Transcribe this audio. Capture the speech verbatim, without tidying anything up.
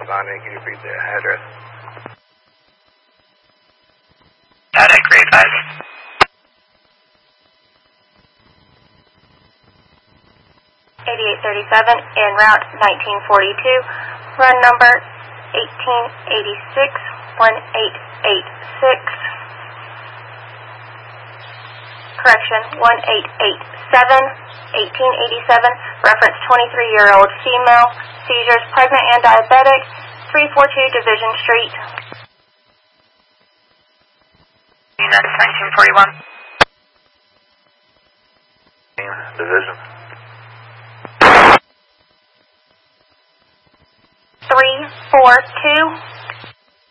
Bonnie, can you read the address? Got it, grade five. eighty-eight thirty-seven, en route nineteen forty-two, run number eighteen eighty-six, eighteen eighty-six. Correction, eighteen eighty-seven, eighteen eighty-seven, reference twenty-three-year-old female, seizures, pregnant and diabetic, three forty-two Division Street. That's nineteen forty-one. Division. three four two